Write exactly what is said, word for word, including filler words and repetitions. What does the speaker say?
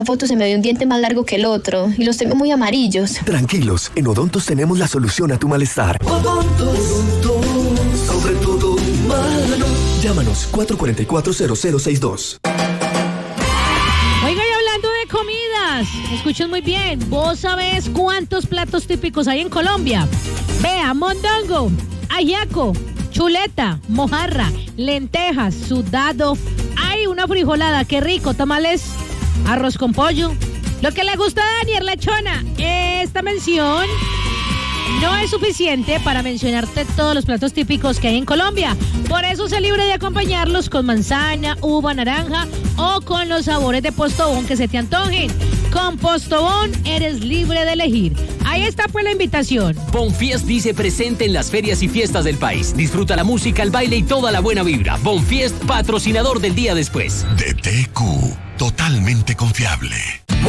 foto se me ve un diente más largo que el otro y los tengo muy amarillos. Tranquilos, en Odontos tenemos la solución a tu malestar. Odontos, Odontos, sobre todo humano. Llámanos cuatro cuatro cuatro, cero cero seis dos. Oiga, y hablando de comidas, escuchen muy bien. ¿Vos sabés cuántos platos típicos hay en Colombia? Vea, mondongo, ajiaco, chuleta, mojarra, lentejas, sudado. Hay una frijolada, qué rico, tamales, arroz con pollo. Lo que le gusta a Daniel Lechona, esta mención no es suficiente para mencionarte todos los platos típicos que hay en Colombia. Por eso sé libre de acompañarlos con manzana, uva, naranja o con los sabores de Postobón que se te antojen. Con Postobón eres libre de elegir. Ahí está pues la invitación. Bonfiest dice presente en las ferias y fiestas del país. Disfruta la música, el baile y toda la buena vibra. Bonfiest, patrocinador del día después. D T Q, totalmente confiable.